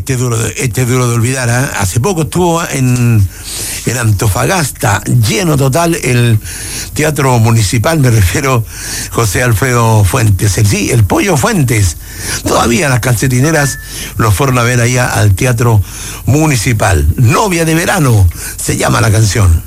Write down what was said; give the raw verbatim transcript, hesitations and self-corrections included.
este duro de, este duro de olvidar, ¿eh? Hace poco estuvo en, en Antofagasta, lleno total el Teatro Municipal, me refiero José Alfredo Fuentes, el, sí, el Pollo Fuentes. Todavía las calcetineras lo fueron a ver allá al Teatro Municipal. Novia de verano, se llama la canción.